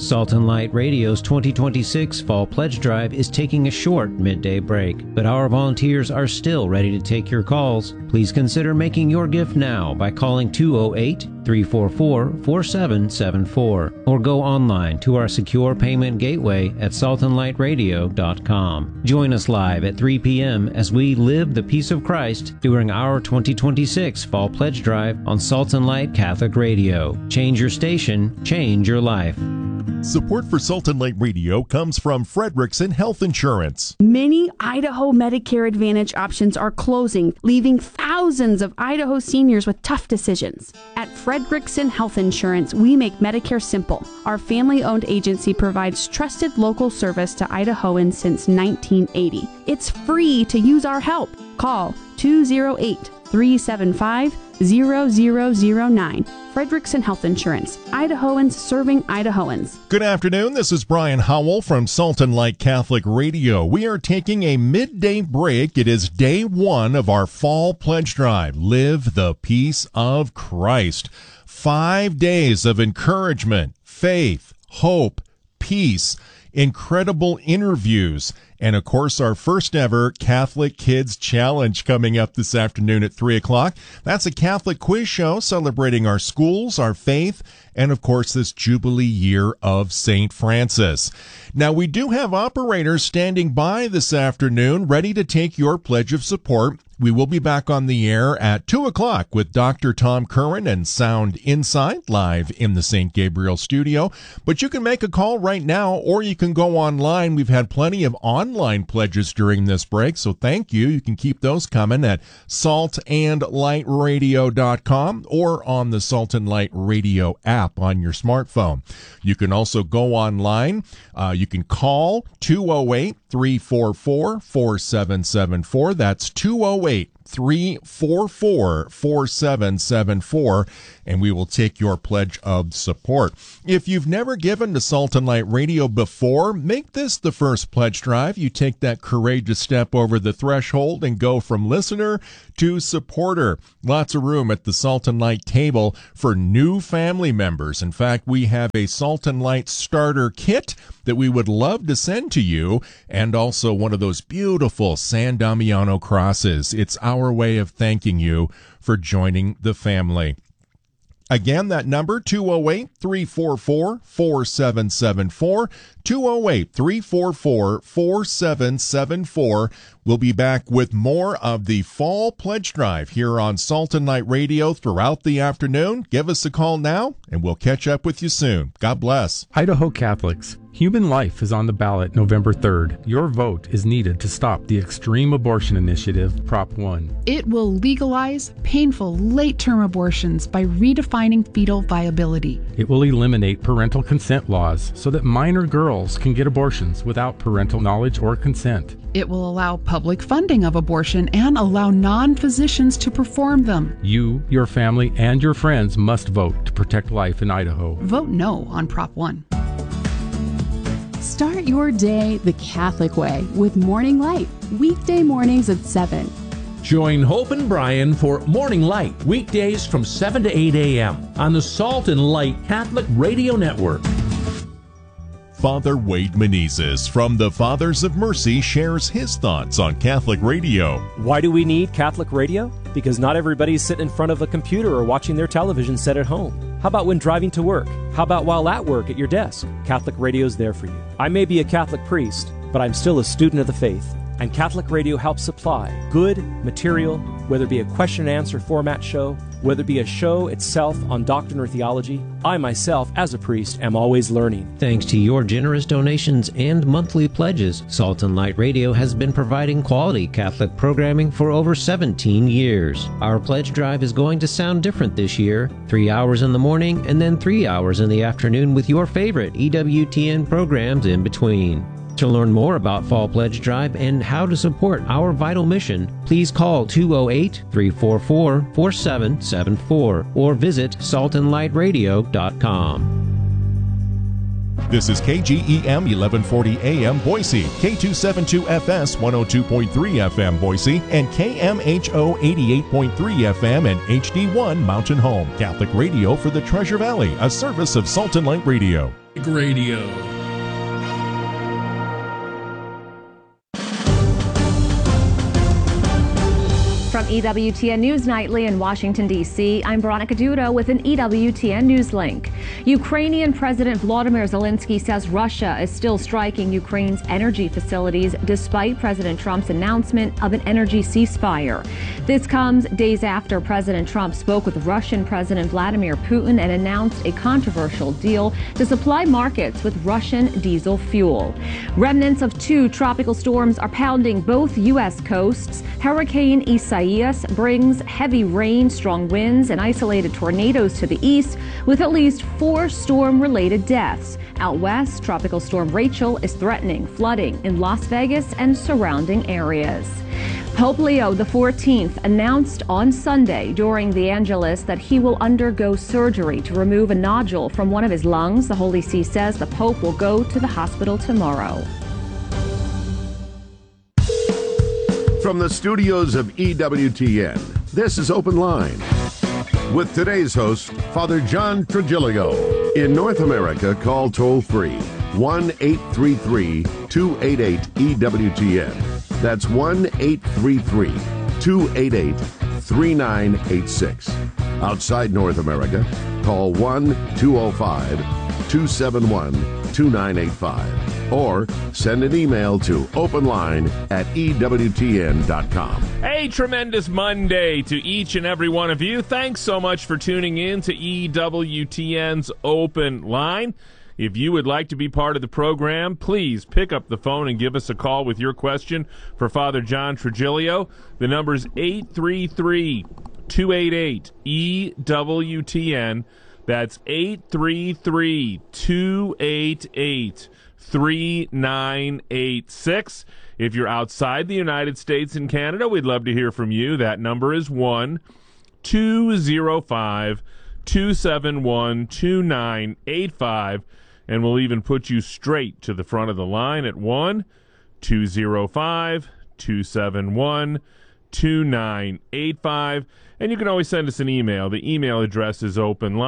Salt and Light Radio's 2026 Fall Pledge Drive is taking a short midday break, but our volunteers are still ready to take your calls. Please consider making your gift now by calling 208-344-4774 or go online to our secure payment gateway at saltandlightradio.com. Join us live at 3 p.m. as we live the peace of Christ during our 2026 Fall Pledge Drive on Salt and Light Catholic Radio. Change your station, change your life. Support for Salt and Light Radio comes from Frederickson Health Insurance. Many Idaho Medicare Advantage options are closing, leaving thousands of Idaho seniors with tough decisions. At Frederickson Health Insurance, we make Medicare simple. Our family-owned agency provides trusted local service to Idahoans since 1980. It's free to use our help. Call 208-375-0009. Frederickson Health Insurance. Idahoans serving Idahoans. Good afternoon. This is Brian Howell from Salt and Light Catholic Radio. We are taking a midday break. It is day one of our Fall Pledge Drive. Live the peace of Christ. 5 days of encouragement, faith, hope, peace, incredible interviews, and, of course, our first ever Catholic Kids Challenge coming up this afternoon at 3 o'clock. That's a Catholic quiz show celebrating our schools, our faith, and, of course, this Jubilee year of St. Francis. Now, we do have operators standing by this afternoon ready to take your pledge of support. We will be back on the air at 2 o'clock with Dr. Tom Curran and Sound Insight live in the St. Gabriel studio. But you can make a call right now, or you can go online. We've had plenty of online pledges during this break, so thank you. You can keep those coming at saltandlightradio.com or on the Salt and Light Radio app on your smartphone. You can also go online. You can call 208-344-4774. That's 208-344-4774, and we will take your pledge of support. If you've never given to Salt and Light Radio before, make this the first pledge drive. You take that courageous step over the threshold and go from listener to supporter. Lots of room at the Salt and Light table for new family members. In fact, we have a Salt and Light starter kit that we would love to send to you, and also one of those beautiful San Damiano crosses. It's our way of thanking you for joining the family. Again, that number, 208-344-4774, 208-344-4774. We'll be back with more of the Fall Pledge Drive here on Salt and Light Radio throughout the afternoon. Give us a call now, and we'll catch up with you soon. God bless. Idaho Catholics, human life is on the ballot November 3rd. Your vote is needed to stop the Extreme Abortion Initiative, Prop 1. It will legalize painful late-term abortions by redefining fetal viability. It will eliminate parental consent laws so that minor girls can get abortions without parental knowledge or consent. It will allow public funding of abortion and allow non-physicians to perform them. You, your family, and your friends must vote to protect life in Idaho. Vote no on Prop 1. Start your day the Catholic way with Morning Light, weekday mornings at 7. Join Hope and Brian for Morning Light, weekdays from 7 to 8 a.m. on the Salt and Light Catholic Radio Network. Father Wade Menezes from the Fathers of Mercy shares his thoughts on Catholic radio. Why do we need Catholic radio? Because not everybody's sitting in front of a computer or watching their television set at home. How about when driving to work? How about while at work at your desk? Catholic radio is there for you. I may be a Catholic priest, but I'm still a student of the faith. And Catholic radio helps supply good material, whether it be a question and answer format show, whether it be a show itself on doctrine or theology. I myself, as a priest, am always learning. Thanks to your generous donations and monthly pledges, Salt and Light Radio has been providing quality Catholic programming for over 17 years. Our pledge drive is going to sound different this year. 3 hours in the morning and then 3 hours in the afternoon with your favorite EWTN programs in between. To learn more about Fall Pledge Drive and how to support our vital mission, please call 208-344-4774 or visit saltandlightradio.com. This is KGEM 1140 AM Boise, K272FS 102.3 FM Boise, and KMHO 88.3 FM and HD1 Mountain Home. Catholic radio for the Treasure Valley, a service of Salt and Light Radio. Radio. From EWTN News Nightly in Washington, D.C., I'm Veronica Dudo with an EWTN News link. Ukrainian President Volodymyr Zelensky says Russia is still striking Ukraine's energy facilities despite President Trump's announcement of an energy ceasefire. This comes days after President Trump spoke with Russian President Vladimir Putin and announced a controversial deal to supply markets with Russian diesel fuel. Remnants of 2 tropical storms are pounding both U.S. coasts. Hurricane Isaias brings heavy rain, strong winds, and isolated tornadoes to the east, with at least 4 storm-related deaths. Out west, Tropical Storm Rachel is threatening flooding in Las Vegas and surrounding areas. Pope Leo XIV announced on Sunday during the Angelus that he will undergo surgery to remove a nodule from one of his lungs. The Holy See says the Pope will go to the hospital tomorrow. From the studios of EWTN, this is Open Line. With today's host, Father John Trigilio. In North America, call toll-free 1-833-288-EWTN. That's 1-833-288-3986. Outside North America, call 1-205-271-2985. Or send an email to openline@ewtn.com. Hey, tremendous Monday to each and every one of you. Thanks so much for tuning in to EWTN's Open Line. If you would like to be part of the program, please pick up the phone and give us a call with your question for Father John Trigilio. The number is 833-288-EWTN. That's 833-288-3986. If you're outside the United States and Canada, we'd love to hear from you. That number is 1-205-271-2985. And we'll even put you straight to the front of the line at 1-205-271-2985. And you can always send us an email. The email address is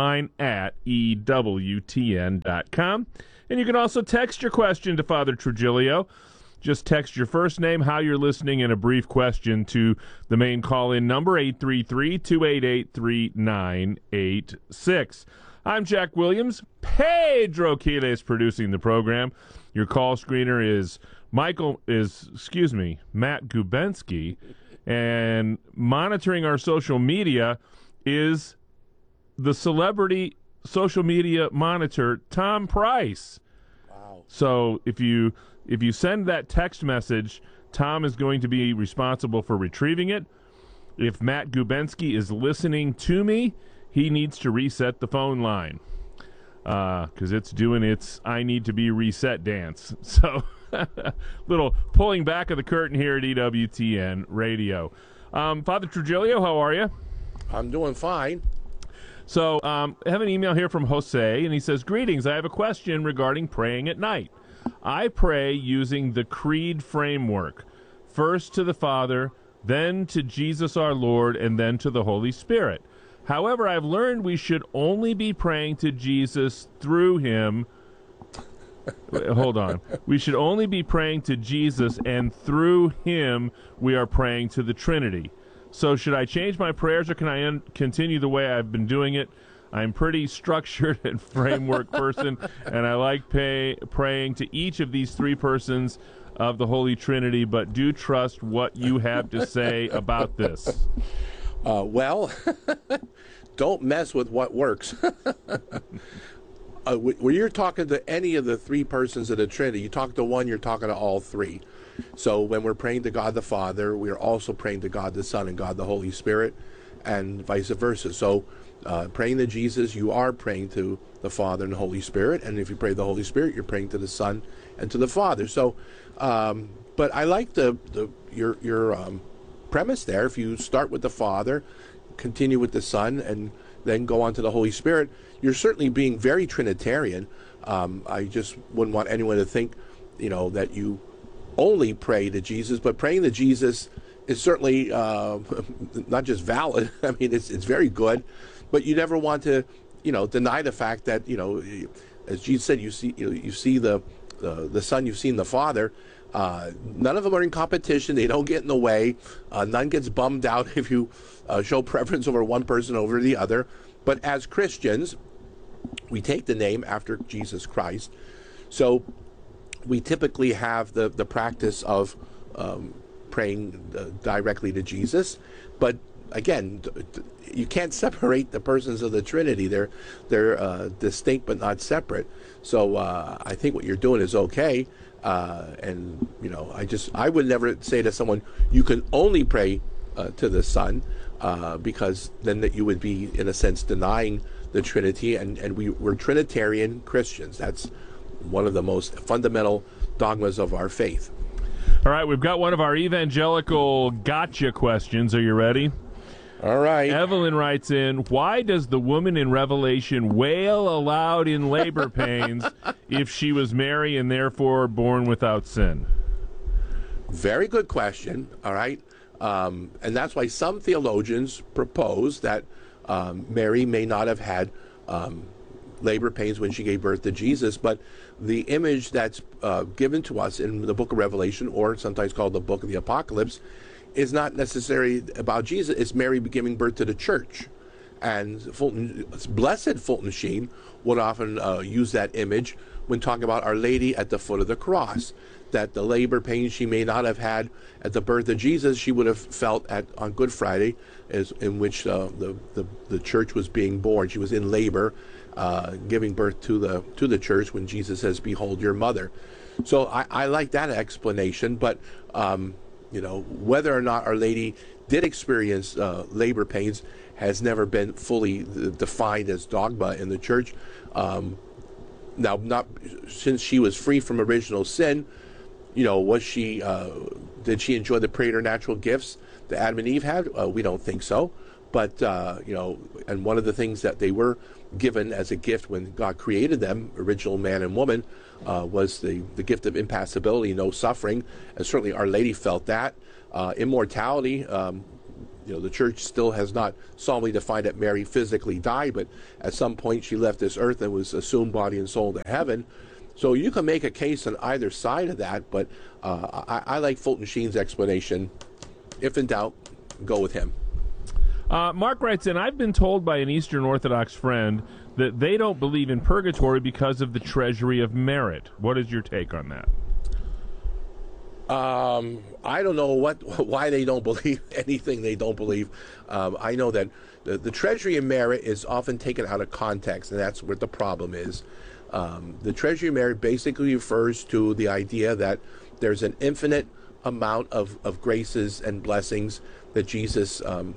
openline@ewtn.com. And you can also text your question to Father Trigilio. Just text your first name, how you're listening, and a brief question to the main call-in number, 833-288-3986. I'm Jack Williams. Pedro Quiles producing the program. Your call screener is Matt Gubensky. And monitoring our social media is the celebrity social media monitor, Tom Price. Wow. So if you send that text message, Tom is going to be responsible for retrieving it. If Matt Gubensky is listening to me, he needs to reset the phone line because it's doing its I need to be reset dance. So little pulling back of the curtain here at EWTN Radio. Father Trigilio, how are you? I'm doing fine. So I have an email here from Jose, and he says, "Greetings, I have a question regarding praying at night. I pray using the Creed framework, first to the Father, then to Jesus our Lord, and then to the Holy Spirit. However, I've learned we should only be praying to Jesus through him." Hold on. We should only be praying to Jesus, and through him we are praying to the Trinity. So should I change my prayers, or can I continue the way I've been doing it? I'm pretty structured and framework person, and I like praying to each of these 3 persons of the Holy Trinity, but do trust what you have to say about this. Well, don't mess with what works. When you're talking to any of the 3 persons of the Trinity, you talk to one, you're talking to all 3. So when we're praying to God the Father, we are also praying to God the Son and God the Holy Spirit, and vice versa. So praying to Jesus, you are praying to the Father and the Holy Spirit, and if you pray to the Holy Spirit, you're praying to the Son and to the Father. So, but I like your premise there. If you start with the Father, continue with the Son, and then go on to the Holy Spirit, you're certainly being very Trinitarian. I just wouldn't want anyone to think, that you only pray to Jesus, but praying to Jesus is certainly not just valid. I mean, it's very good, but you never want to deny the fact that, as Jesus said, you see the Son, you've seen the Father. None of them are in competition. They don't get in the way. None gets bummed out if you show preference over one person over the other. But as Christians, we take the name after Jesus Christ. So we typically have the practice of praying directly to Jesus. But again, you can't separate the persons of the Trinity. They're distinct but not separate. So I think what you're doing is okay. And I would never say to someone, you can only pray to the Son, because then that you would be, in a sense, denying the Trinity. And we're Trinitarian Christians. That's one of the most fundamental dogmas of our faith. All right, we've got one of our evangelical gotcha questions. Are you ready? All right. Evelyn writes in, why does the woman in Revelation wail aloud in labor pains if she was Mary and therefore born without sin? Very good question, all right? And that's why some theologians propose that Mary may not have had labor pains when she gave birth to Jesus, but the image that's given to us in the book of Revelation, or sometimes called the book of the Apocalypse, is not necessarily about Jesus. It's Mary giving birth to the church. And Blessed Fulton Sheen would often use that image when talking about Our Lady at the foot of the cross, that the labor pains she may not have had at the birth of Jesus, she would have felt on Good Friday, in which the church was being born. She was in labor, giving birth to the church when Jesus says, "Behold your mother." So I like that explanation, but whether or not Our Lady did experience labor pains has never been fully defined as dogma in the church. Now, not since she was free from original sin, was she? Did she enjoy the preternatural gifts that Adam and Eve had? We don't think so. But and one of the things that they were given as a gift when God created them, original man and woman, was the gift of impassibility, no suffering, and certainly Our Lady felt that. Immortality, the church still has not solemnly defined that Mary physically died, but at some point she left this earth and was assumed body and soul to heaven. So you can make a case on either side of that, but I like Fulton Sheen's explanation. If in doubt, go with him. Mark writes in, I've been told by an Eastern Orthodox friend that they don't believe in purgatory because of the treasury of merit. What is your take on that? I don't know why they don't believe anything they don't believe. I know that the treasury of merit is often taken out of context, and that's what the problem is. The treasury of merit basically refers to the idea that there's an infinite amount of graces and blessings that Jesus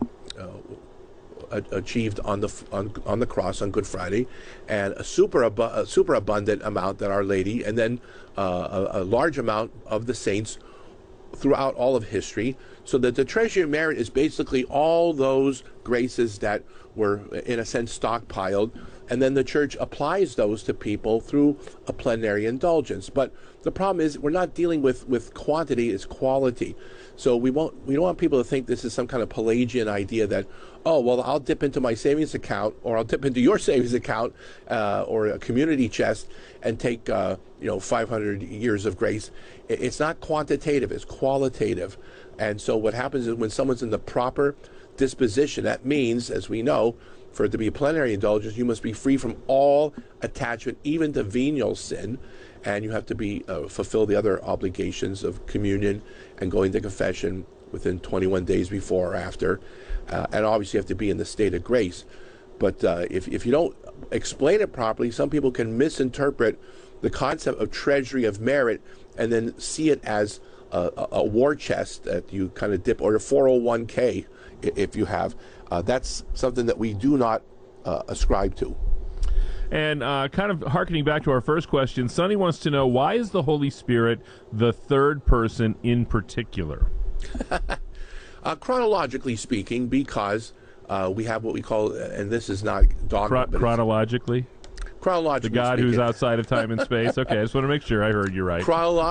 achieved on the cross on Good Friday, and a super abundant amount that Our Lady, and then a large amount of the saints throughout all of history, so that the treasury of merit is basically all those graces that were, in a sense, stockpiled, and then the church applies those to people through a plenary indulgence. But the problem is we're not dealing with quantity, it's quality. So we don't want people to think this is some kind of Pelagian idea that, oh, well, I'll dip into my savings account, or I'll dip into your savings account, or a community chest, and take 500 years of grace. It's not quantitative, it's qualitative. And so what happens is when someone's in the proper disposition, that means, as we know, for it to be a plenary indulgence, you must be free from all attachment, even to venial sin, and you have to be fulfill the other obligations of communion and going to confession within 21 days before or after, and obviously you have to be in the state of grace. But if you don't explain it properly, some people can misinterpret the concept of treasury of merit and then see it as a war chest that you kind of dip, or a 401k if you have. That's something that we do not ascribe to. And kind of hearkening back to our first question, Sonny wants to know, why is the Holy Spirit the third person in particular? Chronologically speaking, because we have what we call, and this is not dogma, but chronologically? Chronologically the God speaking. Who's outside of time and space. Okay, I just want to make sure I heard you right.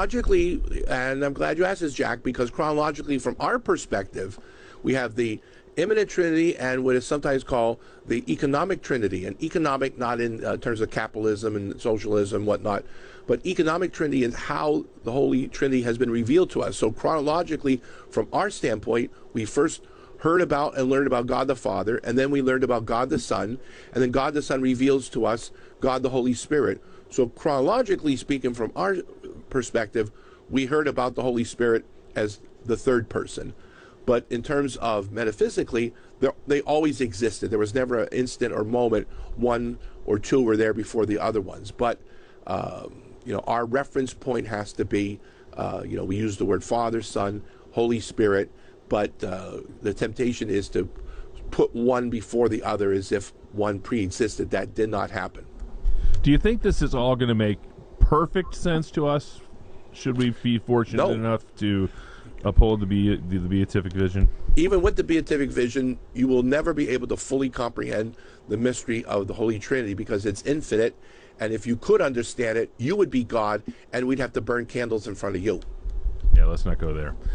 Chronologically, and I'm glad you asked this, Jack, because chronologically, from our perspective, we have the immanent Trinity and what is sometimes called the economic Trinity. And economic, not in terms of capitalism and socialism and whatnot, but economic Trinity is how the Holy Trinity has been revealed to us. So chronologically, from our standpoint, we first heard about and learned about God the Father, and then we learned about God the Son, and then God the Son reveals to us God the Holy Spirit. So chronologically speaking, from our perspective, we heard about the Holy Spirit as the third person. But in terms of metaphysically, they always existed. There was never an instant or moment one or two were there before the other ones. But our reference point has to be, we use the word Father, Son, Holy Spirit, but the temptation is to put one before the other as if one pre-existed. That did not happen. Do you think this is all going to make perfect sense to us? Should we be fortunate enough to uphold the beatific vision? Even with the beatific vision, you will never be able to fully comprehend the mystery of the Holy Trinity because it's infinite. And if you could understand it, you would be God, and we'd have to burn candles in front of you. Yeah, let's not go there.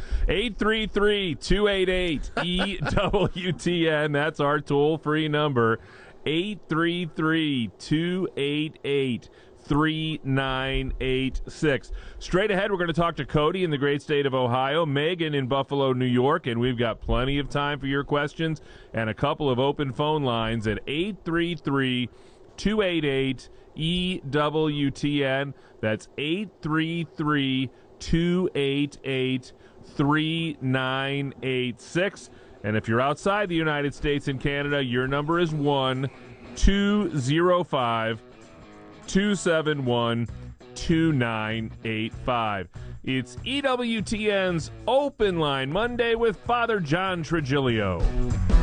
833-288-EWTN. That's our toll-free number. 833-288-3986. Straight ahead, we're going to talk to Cody in the great state of Ohio, Megan in Buffalo, New York, and we've got plenty of time for your questions and a couple of open phone lines at 833-288-EWTN. That's 833-288-3986. And if you're outside the United States and Canada, your number is 1-205-271-2985. It's EWTN's Open Line Monday with Father John Trigilio.